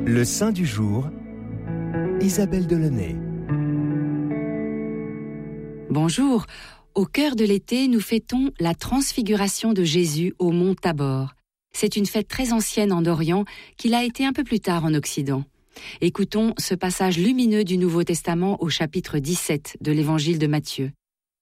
Le saint du jour, Isabelle Delaunay. Bonjour, au cœur de l'été, nous fêtons la transfiguration de Jésus au mont Tabor. C'est une fête très ancienne en Orient qui l'a été un peu plus tard en Occident. Écoutons ce passage lumineux du Nouveau Testament au chapitre 17 de l'Évangile de Matthieu.